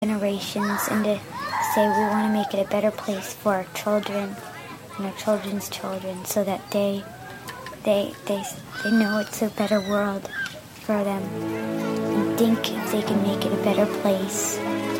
generations and to say we want to make it a better place for our children and our children's children so that they know it's a better world for them and think if they can make it a better place.